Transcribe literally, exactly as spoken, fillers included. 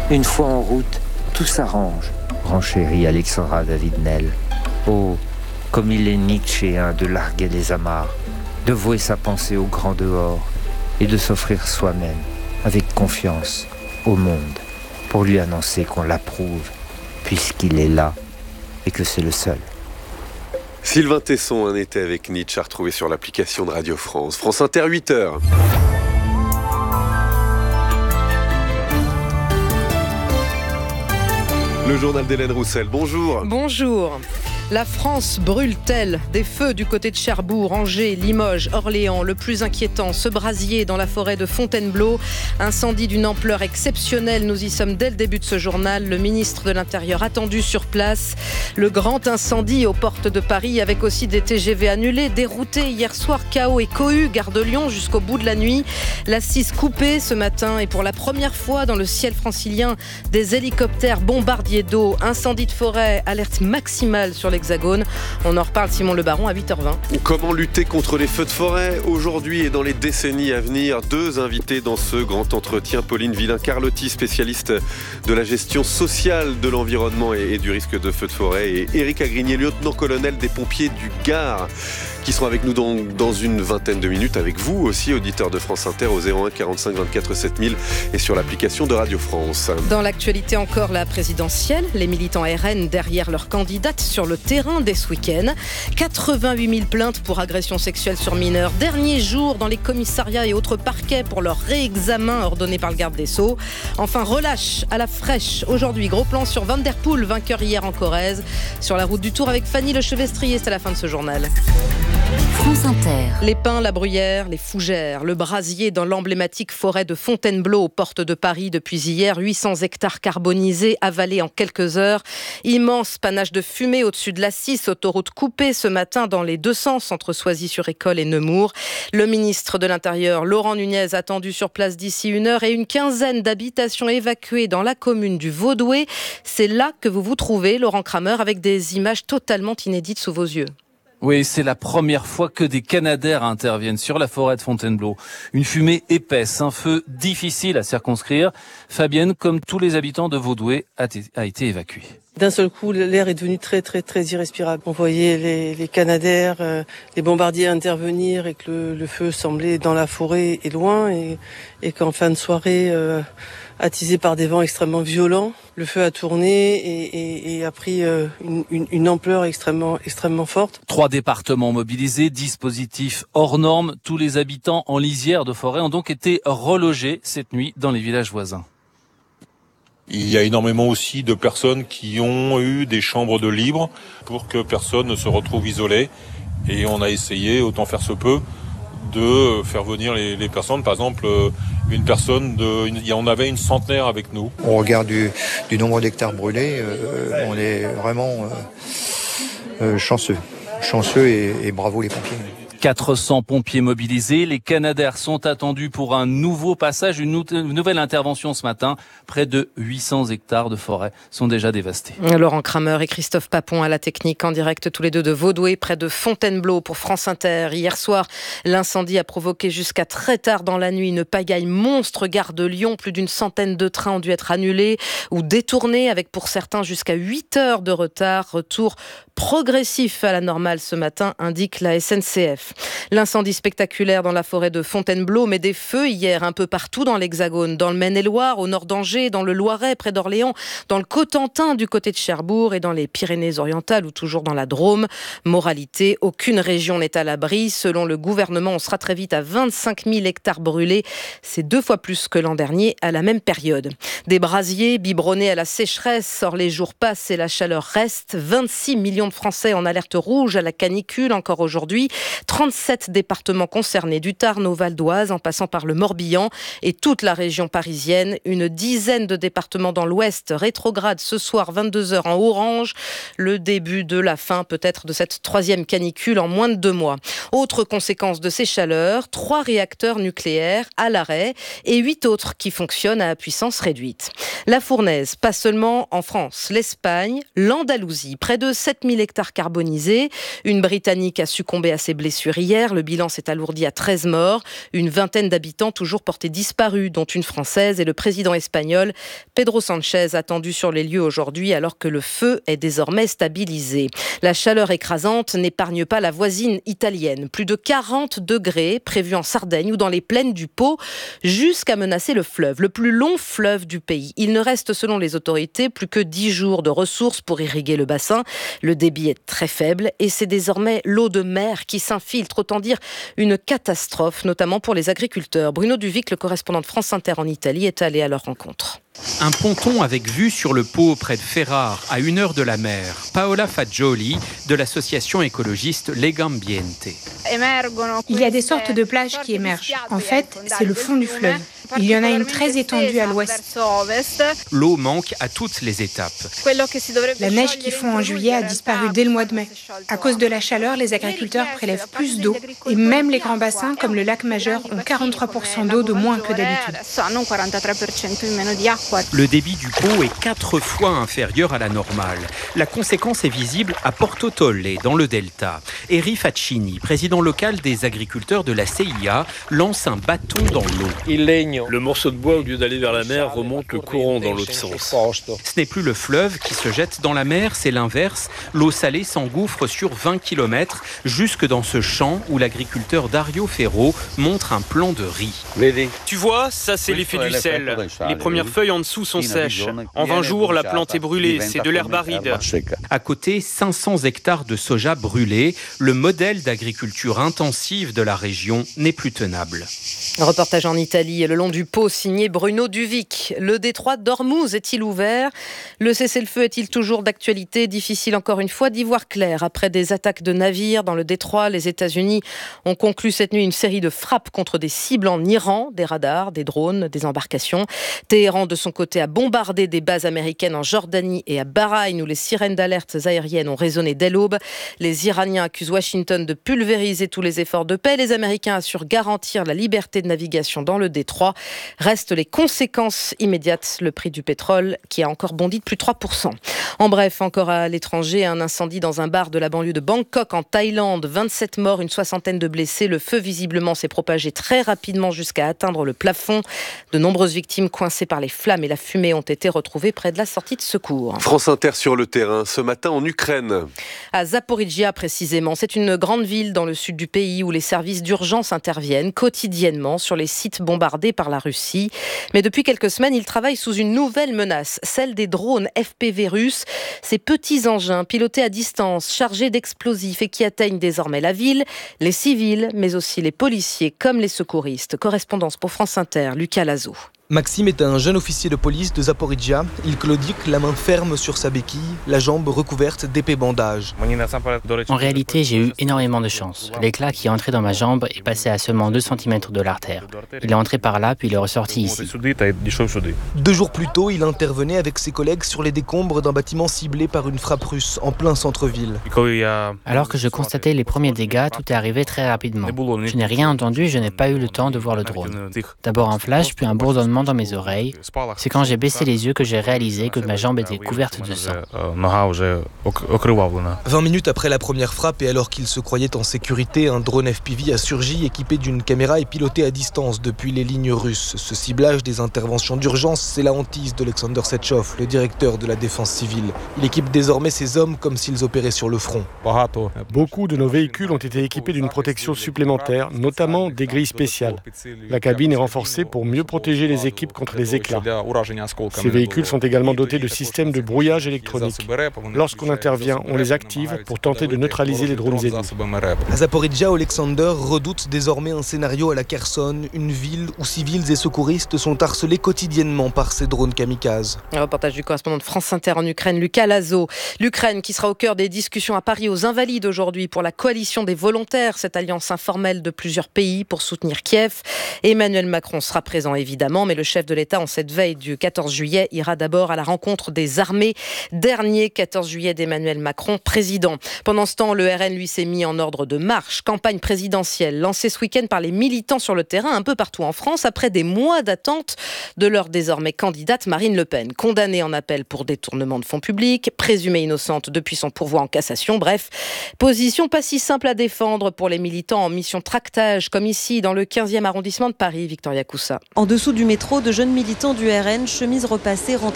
Une fois en route, tout s'arrange, renchérit Alexandra David-Nel. Oh, comme il est nietzschéen de larguer les amarres, de vouer sa pensée au grand dehors et de s'offrir soi-même, avec confiance, au monde, pour lui annoncer qu'on l'approuve, puisqu'il est là et que c'est le seul. Sylvain Tesson, un été avec Nietzsche, à retrouver sur l'application de Radio France. France Inter, huit heures. Le journal d'Hélène Roussel, bonjour. Bonjour. La France brûle-t-elle? Des feux du côté de Cherbourg, Angers, Limoges, Orléans. Le plus inquiétant, ce brasier dans la forêt de Fontainebleau. Incendie d'une ampleur exceptionnelle. Nous y sommes dès le début de ce journal. Le ministre de l'Intérieur attendu sur place. Le grand incendie aux portes de Paris avec aussi des T G V annulés, déroutés hier soir. Chaos et cohue, gare de Lyon jusqu'au bout de la nuit. La six coupée ce matin et pour la première fois dans le ciel francilien, des hélicoptères bombardiers d'eau. Incendie de forêt, alerte maximale sur les Hexagone. On en reparle, Simon Le Baron, à huit heures vingt. Comment lutter contre les feux de forêt aujourd'hui et dans les décennies à venir? Deux invités dans ce grand entretien. Pauline Villain-Carlotti, spécialiste de la gestion sociale de l'environnement et du risque de feux de forêt, et Éric Agrigné, lieutenant-colonel des pompiers du Gard, qui seront avec nous dans, dans une vingtaine de minutes, avec vous aussi, auditeurs de France Inter, au zéro un quarante-cinq vingt-quatre sept mille et sur l'application de Radio France. Dans l'actualité encore, la présidentielle, les militants R N derrière leur candidate sur le terrain dès ce week-end. quatre-vingt-huit mille plaintes pour agression sexuelle sur mineurs. Dernier jour dans les commissariats et autres parquets pour leur réexamen ordonné par le garde des Sceaux. Enfin, relâche à la fraîche. Aujourd'hui, gros plan sur Van Der Poel, vainqueur hier en Corrèze. Sur la route du Tour avec Fanny Lechevestrier, c'est à la fin de ce journal. France Inter. Les pins, la bruyère, les fougères, le brasier dans l'emblématique forêt de Fontainebleau aux portes de Paris depuis hier. huit cents hectares carbonisés, avalés en quelques heures. Immense panache de fumée au-dessus de la six, autoroute coupée ce matin dans les deux sens entre Soisy-sur-École et Nemours. Le ministre de l'Intérieur, Laurent Nunez, attendu sur place d'ici une heure et une quinzaine d'habitations évacuées dans la commune du Vaudoué. C'est là que vous vous trouvez, Laurent Kramer, avec des images totalement inédites sous vos yeux. Oui, c'est la première fois que des Canadaires interviennent sur la forêt de Fontainebleau. Une fumée épaisse, un feu difficile à circonscrire. Fabienne, comme tous les habitants de Vaudoué, a, t- a été évacuée. D'un seul coup, l'air est devenu très, très, très irrespirable. On voyait les, les Canadaires, euh, les bombardiers intervenir et que le, le feu semblait dans la forêt et loin et, et qu'en fin de soirée, euh, attisé par des vents extrêmement violents, le feu a tourné et, et, et a pris euh, une, une, une ampleur extrêmement, extrêmement forte. Trois départements mobilisés, dispositif hors norme. Tous les habitants en lisière de forêt ont donc été relogés cette nuit dans les villages voisins. Il y a énormément aussi de personnes qui ont eu des chambres de libre pour que personne ne se retrouve isolé. Et on a essayé, autant faire se peut, de faire venir les, les personnes. Par exemple, une personne, de, il y en avait une centenaire avec nous. Au regard du, du nombre d'hectares brûlés, euh, on est vraiment euh, euh, chanceux. Chanceux et, et bravo les pompiers. quatre cents pompiers mobilisés. Les Canadaires sont attendus pour un nouveau passage, une, nou- une nouvelle intervention ce matin. Près de huit cents hectares de forêt sont déjà dévastés. Laurent Kramer et Christophe Papon à la technique, en direct tous les deux de Vaudoué, près de Fontainebleau pour France Inter. Hier soir, l'incendie a provoqué jusqu'à très tard dans la nuit une pagaille monstre gare de Lyon. Plus d'une centaine de trains ont dû être annulés ou détournés, avec pour certains jusqu'à huit heures de retard. Retour progressif à la normale ce matin, indique la S N C F. L'incendie spectaculaire dans la forêt de Fontainebleau, mais des feux hier un peu partout dans l'Hexagone, dans le Maine-et-Loire, au nord d'Angers, dans le Loiret, près d'Orléans, dans le Cotentin du côté de Cherbourg et dans les Pyrénées-Orientales ou toujours dans la Drôme. Moralité, aucune région n'est à l'abri. Selon le gouvernement, on sera très vite à vingt-cinq mille hectares brûlés. C'est deux fois plus que l'an dernier à la même période. Des brasiers biberonnés à la sécheresse. Or, les jours passent et la chaleur reste. vingt-six millions de Français en alerte rouge à la canicule encore aujourd'hui. trente-sept départements concernés, du Tarn au Val d'Oise, en passant par le Morbihan et toute la région parisienne. Une dizaine de départements dans l'Ouest rétrograde ce soir, vingt-deux heures en orange. Le début de la fin, peut-être, de cette troisième canicule en moins de deux mois. Autre conséquence de ces chaleurs, trois réacteurs nucléaires à l'arrêt et huit autres qui fonctionnent à puissance réduite. La fournaise, pas seulement en France, l'Espagne, l'Andalousie, près de sept mille hectares carbonisés. Une Britannique a succombé à ses blessures hier. Le bilan s'est alourdi à treize morts. Une vingtaine d'habitants toujours portés disparus, dont une Française et le président espagnol Pedro Sánchez attendu sur les lieux aujourd'hui alors que le feu est désormais stabilisé. La chaleur écrasante n'épargne pas la voisine italienne. Plus de quarante degrés prévus en Sardaigne ou dans les plaines du Pô, jusqu'à menacer le fleuve, le plus long fleuve du pays. Il ne reste selon les autorités plus que dix jours de ressources pour irriguer le bassin. Le débit est très faible et c'est désormais l'eau de mer qui s'infiltre. Autant dire une catastrophe, notamment pour les agriculteurs. Bruno Duvic, le correspondant de France Inter en Italie, est allé à leur rencontre. Un ponton avec vue sur le Pô près de Ferrare, à une heure de la mer. Paola Fagioli, de l'association écologiste Legambiente. Il y a des sortes de plages qui émergent. En fait, c'est le fond du fleuve. Il y en a une très étendue à l'ouest. L'eau manque à toutes les étapes. La neige qui fond en juillet a disparu dès le mois de mai. À cause de la chaleur, les agriculteurs prélèvent plus d'eau. Et même les grands bassins, comme le lac Majeur, ont quarante-trois pour cent d'eau de moins que d'habitude. Le débit du Pô est quatre fois inférieur à la normale. La conséquence est visible à Porto Tolle, dans le delta. Eri Faccini, président local des agriculteurs de la C I A, lance un bâton dans l'eau. Le morceau de bois, au lieu d'aller vers la mer, remonte le courant dans l'autre sens. Ce n'est plus le fleuve qui se jette dans la mer, c'est l'inverse. L'eau salée s'engouffre sur vingt kilomètres, jusque dans ce champ où l'agriculteur Dario Ferro montre un plant de riz. Tu vois, ça c'est l'effet du sel. Les premières feuilles en dessous sont sèches. En vingt jours, la plante est brûlée, c'est de l'herbe aride. À côté, cinq cents hectares de soja brûlés. Le modèle d'agriculture intensive de la région n'est plus tenable. Reportage en Italie, le long du Pô, signé Bruno Duvic. Le détroit d'Ormuz est-il ouvert ? Le cessez-le-feu est-il toujours d'actualité ? Difficile encore une fois d'y voir clair. Après des attaques de navires dans le détroit, les États-Unis ont conclu cette nuit une série de frappes contre des cibles en Iran, des radars, des drones, des embarcations. Téhéran, de son côté, a bombardé des bases américaines en Jordanie et à Bahreïn, où les sirènes d'alertes aériennes ont résonné dès l'aube. Les Iraniens accusent Washington de pulvériser tous les efforts de paix. Les Américains assurent garantir la liberté de navigation dans le détroit. Restent les conséquences immédiates, le prix du pétrole qui a encore bondi de plus de trois pour cent. En bref, encore à l'étranger, un incendie dans un bar de la banlieue de Bangkok en Thaïlande. vingt-sept morts, une soixantaine de blessés. Le feu visiblement s'est propagé très rapidement jusqu'à atteindre le plafond. De nombreuses victimes coincées par les flammes et la fumée ont été retrouvées près de la sortie de secours. France Inter sur le terrain, ce matin en Ukraine. À Zaporijia précisément, c'est une grande ville dans le sud du pays où les services d'urgence interviennent quotidiennement sur les sites bombardés par la Russie. Mais depuis quelques semaines, ils travaillent sous une nouvelle menace, celle des drones F P V russes. Ces petits engins pilotés à distance, chargés d'explosifs et qui atteignent désormais la ville, les civils, mais aussi les policiers comme les secouristes. Correspondance pour France Inter, Lucas Lazo. Maxime est un jeune officier de police de Zaporijia. Il claudique, la main ferme sur sa béquille, la jambe recouverte d'épais bandages. En réalité, j'ai eu énormément de chance. L'éclat qui est entré dans ma jambe est passé à seulement deux centimètres de l'artère. Il est entré par là, puis il est ressorti ici. Deux jours plus tôt, il intervenait avec ses collègues sur les décombres d'un bâtiment ciblé par une frappe russe en plein centre-ville. Alors que je constatais les premiers dégâts, tout est arrivé très rapidement. Je n'ai rien entendu, je n'ai pas eu le temps de voir le drone. D'abord un flash, puis un bourdonnement dans mes oreilles. C'est quand j'ai baissé les yeux que j'ai réalisé que ma jambe était couverte de sang. vingt minutes après la première frappe et alors qu'il se croyait en sécurité, un drone F P V a surgi équipé d'une caméra et piloté à distance depuis les lignes russes. Ce ciblage des interventions d'urgence, c'est la hantise d'Alexander Setchov, le directeur de la défense civile. Il équipe désormais ses hommes comme s'ils opéraient sur le front. Beaucoup de nos véhicules ont été équipés d'une protection supplémentaire, notamment des grilles spéciales. La cabine est renforcée pour mieux protéger les équipes contre les éclats. Ces véhicules sont également dotés de systèmes de brouillage électronique. Lorsqu'on intervient, on les active pour tenter de neutraliser les drones ennemis. À Zaporijia, Alexander redoute désormais un scénario à la Kherson, une ville où civils et secouristes sont harcelés quotidiennement par ces drones kamikazes. Un reportage du correspondant de France Inter en Ukraine, Lucas Lazo. L'Ukraine qui sera au cœur des discussions à Paris aux Invalides aujourd'hui pour la coalition des volontaires, cette alliance informelle de plusieurs pays pour soutenir Kiev. Emmanuel Macron sera présent évidemment, mais le chef de l'État, en cette veille du quatorze juillet, ira d'abord à la rencontre des armées. Dernier quatorze juillet d'Emmanuel Macron, président. Pendant ce temps, le R N, lui, s'est mis en ordre de marche. Campagne présidentielle lancée ce week-end par les militants sur le terrain, un peu partout en France, après des mois d'attente de leur désormais candidate Marine Le Pen. Condamnée en appel pour détournement de fonds publics, présumée innocente depuis son pourvoi en cassation. Bref, position pas si simple à défendre pour les militants en mission tractage, comme ici dans le quinzième arrondissement de Paris, Victoria Coussa. En dessous du métro, de jeunes militants du R N, chemise repassée, rentrés